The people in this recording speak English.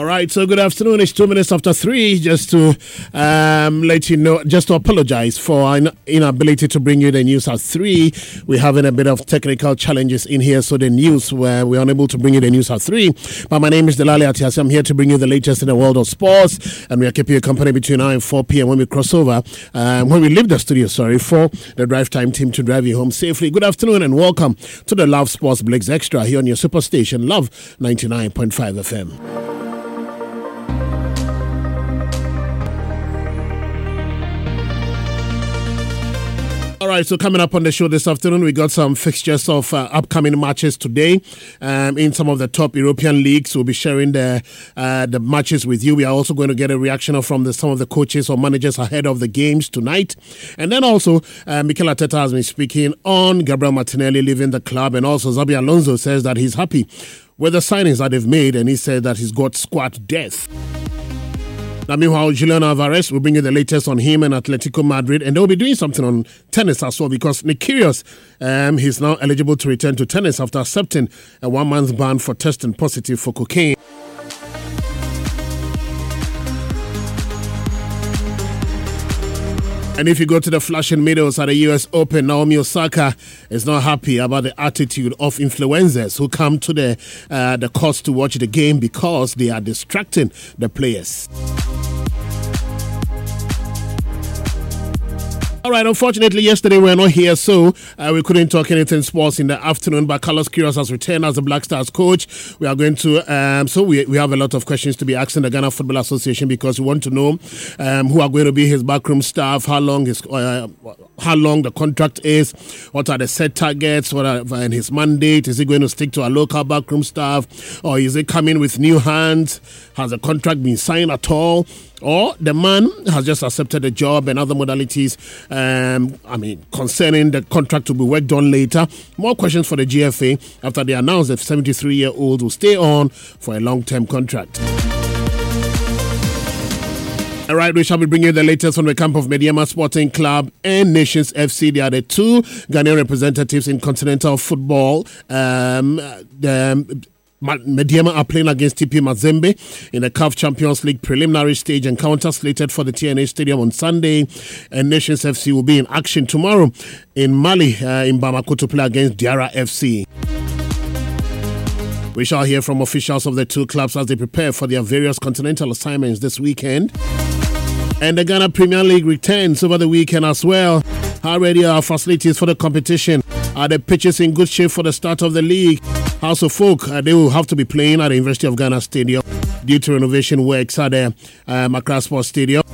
right, so good afternoon. It's 2 minutes after 3. Just to let you know, just to apologize for our inability to bring you the news at 3. We're having a bit of technical challenges in here, so the news, where we're unable to bring you the news at 3. But my name is Delali Atiasi. I'm here to bring you the latest in the world of sports, and we are keeping you company between now and 4 p.m. when we cross over, when we leave the studio, for the Drive Time team to drive you home safely. Good afternoon and welcome to the Love Sports Blitz Extra here on your superstation, Love 99.5 FM. All right, so coming up on the show this afternoon, we got some fixtures of upcoming matches today in some of the top European leagues. We'll be sharing the matches with you. We are also going to get a reaction from some of the coaches or managers ahead of the games tonight. And then also, Mikel Arteta has been speaking on Gabriel Martinelli leaving the club, and also Xabi Alonso says that he's happy with the signings that they've made, and he said that he's got squad depth. Now, meanwhile, Julian Alvarez will bring you the latest on him and Atletico Madrid, and they'll be doing something on tennis as well, because Nick Kyrgios, he's now eligible to return to tennis after accepting a 1-month ban for testing positive for cocaine. And if you go to the Flushing Meadows at the US Open, Naomi Osaka is not happy about the attitude of influencers who come to the course to watch the game because they are distracting the players. All right, unfortunately, yesterday we were not here, so we couldn't talk anything sports in the afternoon, but Carlos Queiroz has returned as the Black Stars coach. We are going to, we have a lot of questions to be asking the Ghana Football Association, because we want to know who are going to be his backroom staff, how long the contract is, what are the set targets, and his mandate. Is he going to stick to a local backroom staff, or is he coming with new hands? Has the contract been signed at all? Or the man has just accepted the job and other modalities, concerning the contract to be worked on later. More questions for the GFA after they announced the 73-year-old will stay on for a long-term contract. All right, we shall be bringing you the latest from the camp of Mediama Sporting Club and Nations FC. They are the two Ghanaian representatives in continental football. Mediama are playing against TP Mazembe in the CAF Champions League preliminary stage encounter slated for the TNA Stadium on Sunday. And Nations FC will be in action tomorrow in Mali, in Bamako, to play against Diarra FC. We shall hear from officials of the two clubs as they prepare for their various continental assignments this weekend. And the Ghana Premier League returns over the weekend as well. How ready are our facilities for the competition? Are the pitches in good shape for the start of the league? House of Folk, they will have to be playing at the University of Ghana Stadium due to renovation works at the Accra Sports Stadium.